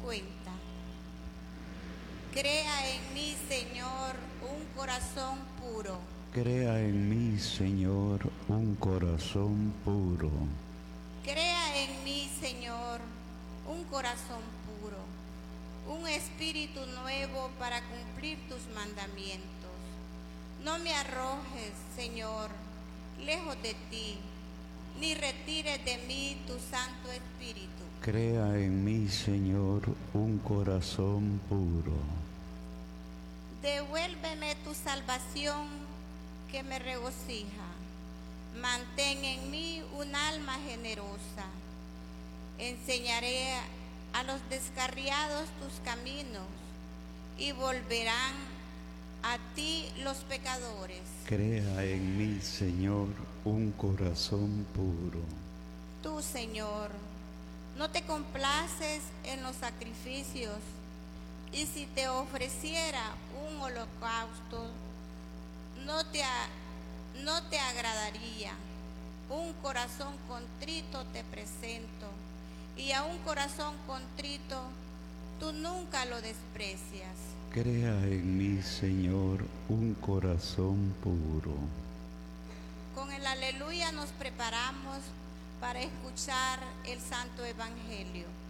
cuenta. Crea en mí, Señor, un corazón puro. Crea en mí, Señor, un corazón puro. Crea en mí, Señor, un corazón puro, un espíritu nuevo para cumplir tus mandamientos. No me arrojes, Señor, lejos de ti, ni retires de mí tu Santo Espíritu. Crea en mí, Señor, un corazón puro. Devuélveme tu salvación que me regocija. Mantén en mí un alma generosa. Enseñaré a los descarriados tus caminos y volverán a ti los pecadores. Crea en mí, Señor, un corazón puro. Tú, Señor, no te complaces en los sacrificios, y si te ofreciera un holocausto, no te agradaría. Un corazón contrito te presento, y a un corazón contrito tú nunca lo desprecias. Crea en mí, Señor, un corazón puro. Con el aleluya nos preparamos para escuchar el Santo Evangelio.